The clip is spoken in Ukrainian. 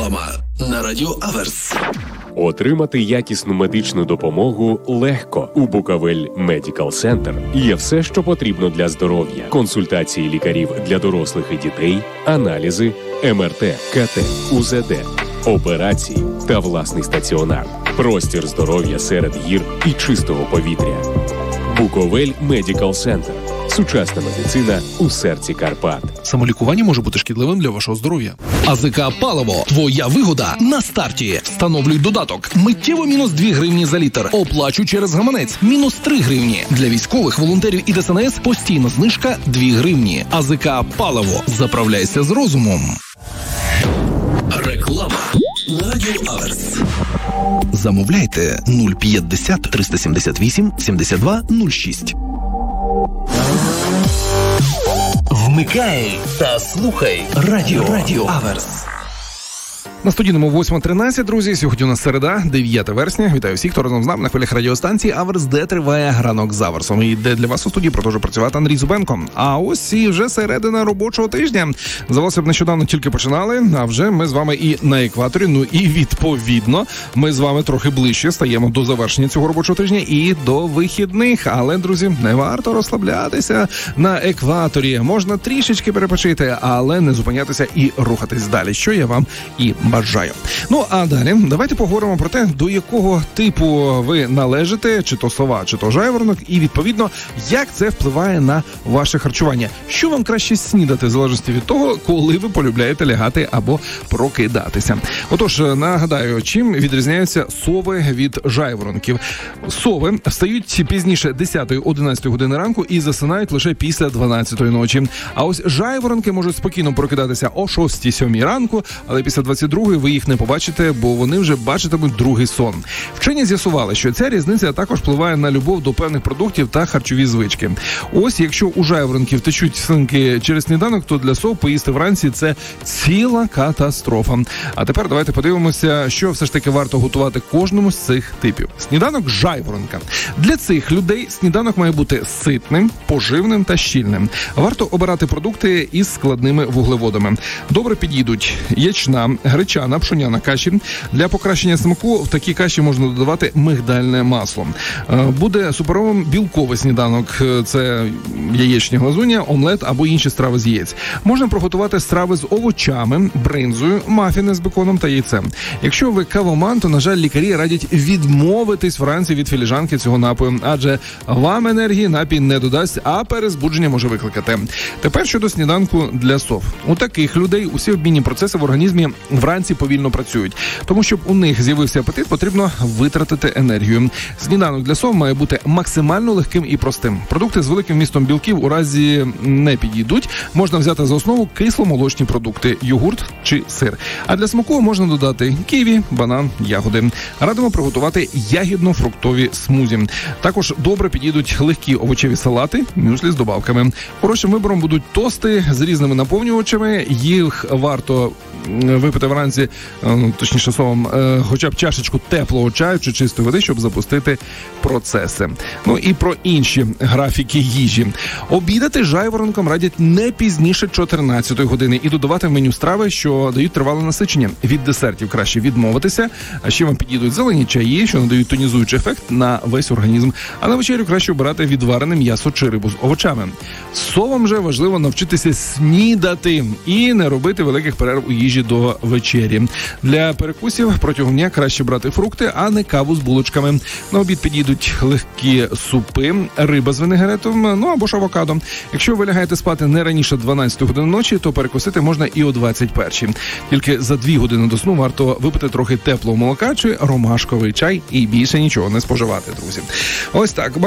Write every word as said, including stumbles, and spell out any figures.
Реклама на Радіо Аверс. Отримати якісну медичну допомогу легко. У Буковель Медикал Центр є все, що потрібно для здоров'я. Консультації лікарів для дорослих і дітей, аналізи, ем ер те, ка те, у зет де, операції та власний стаціонар. Простір здоров'я серед гір і чистого повітря. Буковель Медикал Центр. Сучасна медицина у серці Карпат. Самолікування може бути шкідливим для вашого здоров'я. АЗК Паливо. Твоя вигода на старті. Встановлюй додаток. Миттєво мінус дві гривні за літр. Оплачуй через гаманець. Мінус три гривні. Для військових, волонтерів і ДСНС постійна знижка дві гривні. АЗК Паливо. Заправляйся з розумом. Реклама на Радіо Аверс. Замовляйте нуль п'ятдесят триста сімдесят вісім сімдесят два нуль шість. Вмикай та слухай Радіо, Радіо Аверс. На студійному восьма тринадцять, друзі. Сьогодні у нас середа, дев'яте вересня. Вітаю всіх, хто разом з нами на хвилях радіостанції Аверс, де триває ранок з Аверсом. І де для вас у студії продовжує працювати Андрій Зубенко. А ось і вже середина робочого тижня. Здавалося б, нещодавно тільки починали, а вже ми з вами і на екваторі. Ну і відповідно, ми з вами трохи ближче стаємо до завершення цього робочого тижня і до вихідних. Але, друзі, не варто розслаблятися на екваторі. Можна трішечки перепочити, але не зупинятися і рухатись далі, що я вам і бажаю. Ну, а далі давайте поговоримо про те, до якого типу ви належите, чи то сова, чи то жайворонок, і, відповідно, як це впливає на ваше харчування. Що вам краще снідати, в залежності від того, коли ви полюбляєте лягати або прокидатися. Отож, нагадаю, чим відрізняються сови від жайворонків. Сови встають пізніше десятої-одинадцятої години ранку і засинають лише після дванадцятої ночі. А ось жайворонки можуть спокійно прокидатися о шостій-сьомій ранку, але після двадцять другої ви їх не побачите, бо вони вже бачитимуть другий сон. Вчені з'ясували, що ця різниця також впливає на любов до певних продуктів та харчові звички. Ось, якщо у жайворонків течуть слинки через сніданок, то для сов поїсти вранці – це ціла катастрофа. А тепер давайте подивимося, що все ж таки варто готувати кожному з цих типів. Сніданок жайворонка. Для цих людей сніданок має бути ситним, поживним та щільним. Варто обирати продукти із складними вуглеводами. Добре підійдуть ячна, гречана, пшоняна каші. Для покращення смаку в такій каші можна додавати мигдальне масло. Буде суперовим білковий сніданок. Це яєчня глазуня, омлет або інші страви з яєць. Можна приготувати страви з овочами, бринзою, мафіни з беконом та яйцем. Якщо ви кавоман, то, на жаль, лікарі радять відмовитись вранці від філіжанки цього напою, адже вам енергії напій не додасть, а перезбудження може викликати. Тепер щодо сніданку для сов. У таких людей усі обмінні процеси в організмі вранці повільно працюють. Тому, щоб у них з'явився апетит, потрібно витратити енергію. Сніданок для сов має бути максимально легким і простим. Продукти з великим вмістом білків у разі не підійдуть. Можна взяти за основу кисломолочні продукти – йогурт чи сир. А для смаку можна додати ківі, банан, ягоди. Радимо приготувати ягідно-фруктові смузі. Також добре підійдуть легкі овочеві салати, мюслі з добавками. Хорошим вибором будуть тости з різними наповнювачами. Їх варто випити вранці, точніше словом, хоча б чашечку теплого чаю чи чистої води, щоб запустити процеси. Ну і про інші графіки їжі. Обідати жайворонком радять не пізніше чотирнадцятої години і додавати в меню страви, що дають тривале насичення. Від десертів краще відмовитися, а ще вам підійдуть зелені чаї, що надають тонізуючий ефект на весь організм. А на вечерю краще обирати відварене м'ясо чи рибу з овочами. Совам же важливо навчитися снідати і не робити великих перерв у їжі до вечері. Для перекусів протягом дня краще брати фрукти, а не каву з булочками. На обід підійдуть легкі супи, риба з винегретом, ну або ж авокадо. Якщо ви лягаєте спати не раніше дванадцятої години ночі, то перекусити можна і о двадцять першій. Тільки за дві години до сну варто випити трохи теплого молока чи ромашковий чай і більше нічого не споживати, друзі. Ось так.